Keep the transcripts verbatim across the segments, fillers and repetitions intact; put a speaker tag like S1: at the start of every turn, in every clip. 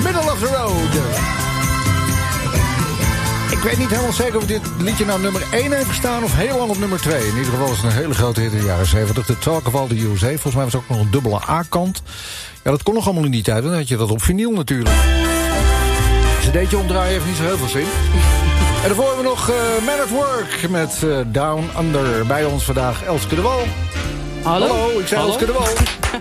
S1: Middle of the Road. Ik weet niet helemaal zeker of dit liedje nou nummer één heeft gestaan of heel lang op nummer twee. In ieder geval is het een hele grote hit in de jaren zeventig. De Talk of All the U S A. Volgens mij was het ook nog een dubbele A-kant. Ja, dat kon nog allemaal in die tijd. Dan had je dat op vinyl natuurlijk. Cd'tje omdraaien heeft niet zo heel veel zin. En daarvoor hebben we nog uh, Man at Work met uh, Down Under. Bij ons vandaag Elske de Wal.
S2: Hallo.
S1: Hallo, ik zei
S2: Hallo.
S1: Elske de Wal.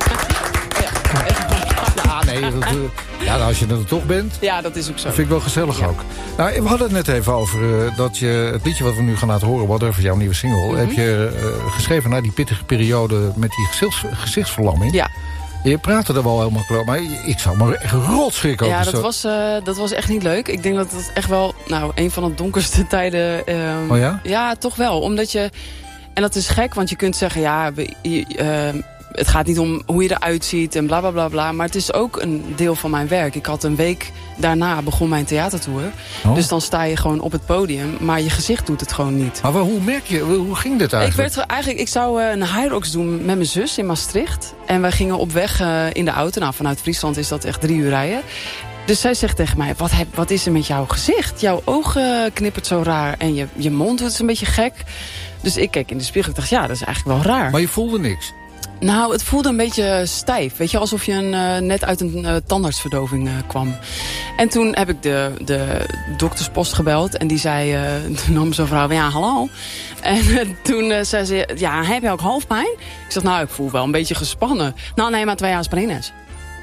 S1: Ja, nee, dat, uh, ja, nou, als je er toch bent.
S2: Ja, dat is ook zo.
S1: Dat vind ik wel gezellig ja. ook. Nou, we hadden het net even over uh, dat je het liedje wat we nu gaan laten horen, Whatever, jouw nieuwe single, mm-hmm. heb je uh, geschreven na die pittige periode met die gezichts, gezichtsverlamming.
S2: Ja.
S1: Je praatte er wel helemaal klaar, maar ik zou maar echt rotschrikken.
S2: Ja, dat was, uh, dat was echt niet leuk. Ik denk dat het echt wel, nou, een van de donkerste tijden. Um,
S1: oh ja?
S2: Ja, toch wel. Omdat je, en dat is gek, want je kunt zeggen, ja, we, uh, het gaat niet om hoe je eruit ziet en bla bla bla bla. Maar het is ook een deel van mijn werk. Ik had een week daarna begon mijn theatertour. Oh. Dus dan sta je gewoon op het podium, maar je gezicht doet het gewoon niet.
S1: Maar hoe merk je, hoe ging dit eigenlijk?
S2: Ik werd eigenlijk, ik zou een Hyrox doen met mijn zus in Maastricht. En wij gingen op weg uh, in de auto. Nou, vanuit Friesland is dat echt drie uur rijden. Dus zij zegt tegen mij, wat, heb, wat is er met jouw gezicht? Jouw ogen knippert zo raar en je, je mond wordt een beetje gek. Dus ik keek in de spiegel en dacht, ja, dat is eigenlijk wel raar.
S1: Maar je voelde niks?
S2: Nou, het voelde een beetje stijf. Weet je, alsof je een, uh, net uit een uh, tandartsverdoving uh, kwam. En toen heb ik de, de dokterspost gebeld. En die zei, uh, toen nam zo'n vrouw, ja, hallo. En uh, toen uh, zei ze, ja, heb je ook hoofdpijn? Ik zeg, nou, ik voel wel een beetje gespannen. Nou, nee, maar twee aspirines.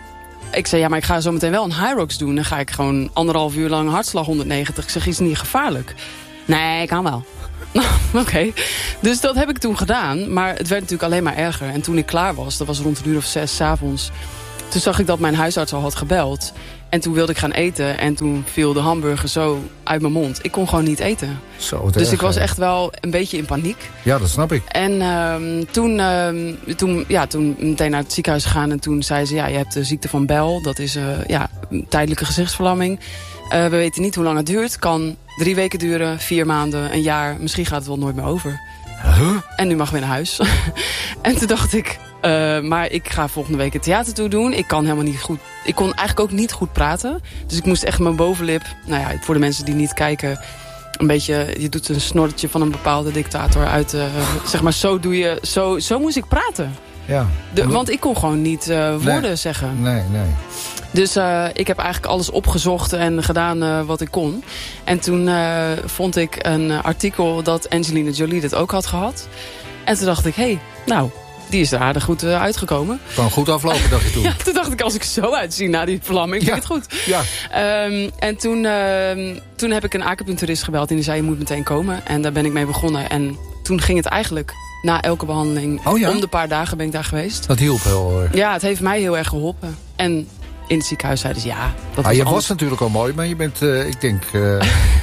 S2: Ik zei, ja, maar ik ga zo meteen wel een Hyrox doen. Dan ga ik gewoon anderhalf uur lang hartslag honderdnegentig. Ik zeg, is niet gevaarlijk? Nee, ik kan wel. Nou, oké. Okay. Dus dat heb ik toen gedaan. Maar het werd natuurlijk alleen maar erger. En toen ik klaar was, dat was rond een uur of zes 's avonds. Toen zag ik dat mijn huisarts al had gebeld. En toen wilde ik gaan eten. En toen viel de hamburger zo uit mijn mond. Ik kon gewoon niet eten.
S1: Zo,
S2: dus
S1: erg,
S2: ik was echt wel een beetje in paniek.
S1: Ja, dat snap ik.
S2: En um, toen, um, toen, ja, toen meteen naar het ziekenhuis gegaan. En toen zei ze, ja, je hebt de ziekte van Bell. Dat is uh, ja, een tijdelijke gezichtsverlamming. Uh, we weten niet hoe lang het duurt. Kan drie weken duren, vier maanden, een jaar. Misschien gaat het wel nooit meer over.
S1: Huh?
S2: En nu mag ik weer naar huis. En toen dacht ik, uh, maar ik ga volgende week het theater toe doen. Ik kan helemaal niet goed. Ik kon eigenlijk ook niet goed praten. Dus ik moest echt mijn bovenlip, nou ja, voor de mensen die niet kijken, een beetje, je doet een snorretje van een bepaalde dictator uit. Uh, zeg maar, zo doe je, zo, zo moest ik praten.
S1: Ja.
S2: De, want ik kon gewoon niet uh, woorden
S1: nee.
S2: zeggen.
S1: Nee, nee.
S2: Dus uh, ik heb eigenlijk alles opgezocht en gedaan uh, wat ik kon. En toen uh, vond ik een artikel dat Angelina Jolie dit ook had gehad. En toen dacht ik, hé, hey, nou, die is er aardig goed uh, uitgekomen.
S1: Kan goed aflopen, dacht je toen.
S2: Ja, toen dacht ik, als ik zo uitzie na die verlamming,
S1: ja.
S2: vind ik het goed.
S1: Ja.
S2: Um, en toen, uh, toen heb ik een acupuncturist gebeld en die zei, je moet meteen komen. En daar ben ik mee begonnen. En toen ging het eigenlijk na elke behandeling,
S1: oh ja?
S2: om de paar dagen ben ik daar geweest.
S1: Dat hielp heel erg.
S2: Ja, het heeft mij heel erg geholpen. En in het ziekenhuis zeiden ze, ja, dat
S1: ah,
S2: was
S1: je
S2: anders.
S1: was natuurlijk al mooi, maar je bent, uh, ik denk... Uh,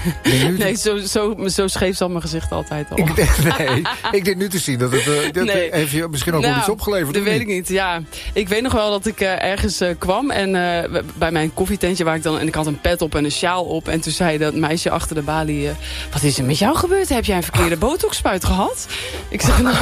S1: nu
S2: nee, zo, zo, zo scheef zat mijn gezicht altijd al.
S1: Ik denk, nee, ik denk nu te zien dat het... Uh, dat
S2: nee.
S1: heeft je misschien ook
S2: nou,
S1: wel iets opgeleverd.
S2: Dat weet ik niet, ja. Ik weet nog wel dat ik uh, ergens uh, kwam en uh, bij mijn koffietentje waar ik dan... En ik had een pet op en een sjaal op. En toen zei dat meisje achter de balie... Uh, wat is er met jou gebeurd? Heb jij een verkeerde botoxspuit gehad? Ik zeg, nou...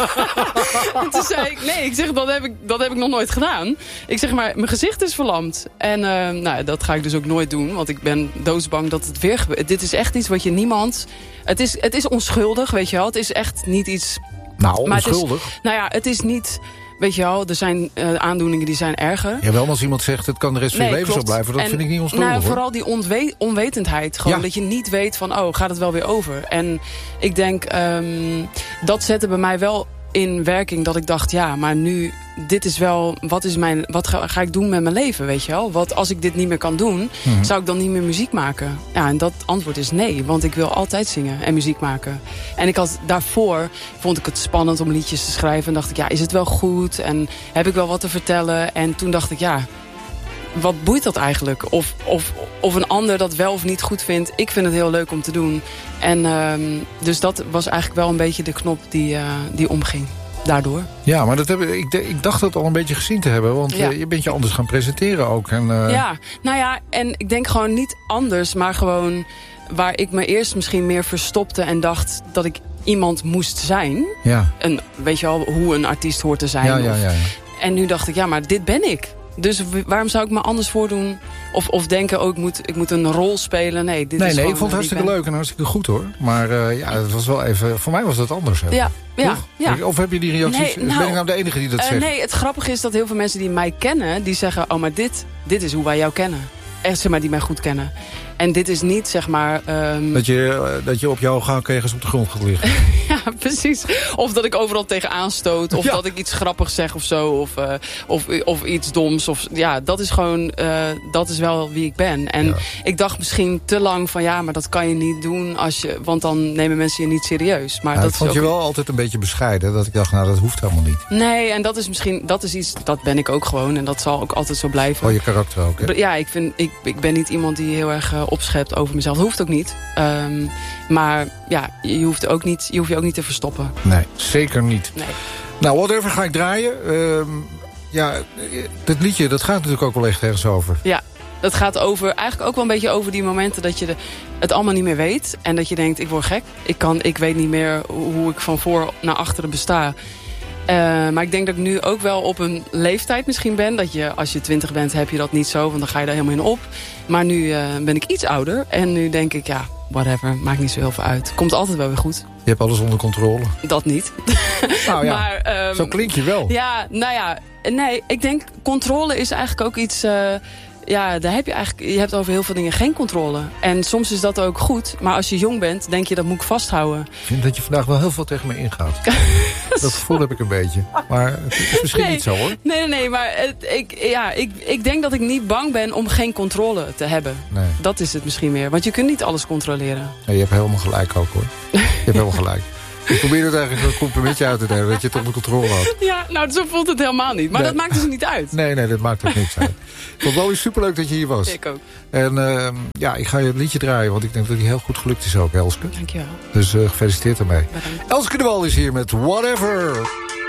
S2: En toen zei ik, nee, ik zeg, dat heb ik, dat heb ik nog nooit gedaan. Ik zeg, maar mijn gezicht is verlamd. En uh, nou, dat ga ik dus ook nooit doen. Want ik ben doodsbang dat het weer gebeurt. Dit is echt iets wat je niemand... Het is, het is onschuldig, weet je wel. Het is echt niet iets...
S1: Nou,
S2: maar
S1: onschuldig?
S2: Het is, nou ja, het is niet... Weet je wel, er zijn uh, aandoeningen die zijn erger.
S1: Ja, wel als iemand zegt, het kan de rest van
S2: nee,
S1: je leven
S2: klopt.
S1: zo blijven. Dat
S2: en,
S1: vind ik niet onschuldig,
S2: nou,
S1: hoor.
S2: Vooral die onwe- onwetendheid. Gewoon ja. Dat je niet weet van, oh, gaat het wel weer over? En ik denk, um, dat zette bij mij wel in werking dat ik dacht, ja, maar nu, dit is wel, wat is mijn, wat ga, ga ik doen met mijn leven, weet je wel? Wat als ik dit niet meer kan doen, mm-hmm. zou ik dan niet meer muziek maken? Ja, en dat antwoord is nee, want ik wil altijd zingen en muziek maken. En ik had daarvoor, vond ik het spannend om liedjes te schrijven en dacht ik, ja, is het wel goed? En heb ik wel wat te vertellen? En toen dacht ik, ja, wat boeit dat eigenlijk? Of, of, of een ander dat wel of niet goed vindt. Ik vind het heel leuk om te doen. En um, dus dat was eigenlijk wel een beetje de knop die, uh, die omging. Daardoor.
S1: Ja, maar dat heb, ik, ik dacht het al een beetje gezien te hebben. Want ja. uh, je bent je anders gaan presenteren ook. En, uh...
S2: Ja, nou ja, en ik denk gewoon niet anders. Maar gewoon waar ik me eerst misschien meer verstopte. En dacht dat ik iemand moest zijn.
S1: Ja.
S2: En weet je wel, hoe een artiest hoort te zijn.
S1: Ja, ja, ja, ja.
S2: En nu dacht ik, ja, maar dit ben ik. Dus waarom zou ik me anders voordoen? Of, of denken, oh, ik moet, ik moet een rol spelen? Nee, dit
S1: nee,
S2: is
S1: nee,
S2: gewoon,
S1: ik vond het hartstikke leuk en hartstikke goed, hoor. Maar uh, ja, het was wel even... Voor mij was dat anders. Hè?
S2: Ja, ja, ja.
S1: Of heb je die reacties... Nee, nou, ben ik nou de enige die dat uh, zegt?
S2: Nee, het grappige is dat heel veel mensen die mij kennen... die zeggen, oh, maar dit, dit is hoe wij jou kennen. Echt, zeg maar, die mij goed kennen. En dit is niet, zeg maar... Um...
S1: Dat, je, uh, dat je op jouw gaankegels op de grond gaat liggen.
S2: Ja, precies. Of dat ik overal tegenaan stoot. Of ja. dat ik iets grappigs zeg of zo. Of, uh, of, of iets doms. Of, ja, dat is gewoon... Uh, dat is wel wie ik ben. En ja. ik dacht misschien te lang van... ja, maar dat kan je niet doen. Als je, want dan nemen mensen je niet serieus. Maar
S1: ja,
S2: dat
S1: ik vond
S2: is
S1: je
S2: ook...
S1: wel altijd een beetje bescheiden. Dat ik dacht, nou, dat hoeft helemaal niet.
S2: Nee, en dat is misschien... Dat is iets... Dat ben ik ook gewoon. En dat zal ook altijd zo blijven.
S1: Oh, je karakter ook, hè?
S2: Ja, ik, vind, ik, ik ben niet iemand die heel erg uh, opschept over mezelf. Dat hoeft ook niet. Um, maar ja, je hoeft, ook niet, je hoeft je ook niet te verstoppen.
S1: Nee, zeker niet.
S2: Nee.
S1: Nou, whatever ga ik draaien. Um, ja, dit liedje, dat gaat natuurlijk ook wel echt ergens over.
S2: Ja, dat gaat over, eigenlijk ook wel een beetje over die momenten dat je de, het allemaal niet meer weet. En dat je denkt, ik word gek. Ik, kan, ik weet niet meer hoe ik van voor naar achteren besta. Uh, maar ik denk dat ik nu ook wel op een leeftijd misschien ben. Dat je, als je twintig bent, heb je dat niet zo. Want dan ga je daar helemaal in op. Maar nu uh, ben ik iets ouder. En nu denk ik, ja, whatever. Maakt niet zo heel veel uit. Komt altijd wel weer goed.
S1: Je hebt alles onder controle.
S2: Dat niet.
S1: Nou ja,
S2: maar, um,
S1: zo klink je wel.
S2: Ja, nou ja. Nee, ik denk, controle is eigenlijk ook iets... Uh, ja, daar heb je eigenlijk... Je hebt over heel veel dingen geen controle. En soms is dat ook goed. Maar als je jong bent, denk je, dat moet ik vasthouden.
S1: Ik vind dat je vandaag wel heel veel tegen me ingaat. Dat gevoel heb ik een beetje. Maar het is misschien
S2: nee,
S1: niet zo, hoor.
S2: Nee, nee, nee. Maar het, ik, ja, ik, ik denk dat ik niet bang ben om geen controle te hebben. Nee. Dat is het misschien meer. Want je kunt niet alles controleren.
S1: Nee, je hebt helemaal gelijk ook, hoor. Je hebt helemaal gelijk. Ik probeer het eigenlijk een complimentje uit te nemen, dat je het onder controle had.
S2: Ja, nou, zo voelt het helemaal niet. Maar nee. Dat maakt dus niet uit.
S1: Nee, nee, dat maakt ook niks uit. Ik vond het wel superleuk dat je hier was.
S2: Ik ook.
S1: En uh, ja, ik ga je het liedje draaien, want ik denk dat die heel goed gelukt is ook, Elske.
S2: Dankjewel.
S1: Dus uh, gefeliciteerd ermee.
S2: Bedankt.
S1: Elske de Wal is hier met Whatever.